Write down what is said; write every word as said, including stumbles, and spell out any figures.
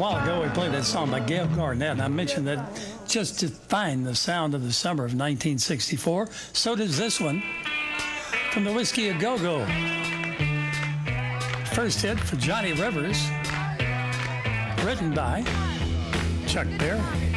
while ago, we played that song by Gail Garnett, and I mentioned that just to find the sound of the summer of nineteen sixty-four. So does this one from the Whiskey A Go-Go. First hit for Johnny Rivers, written by Chuck Berry.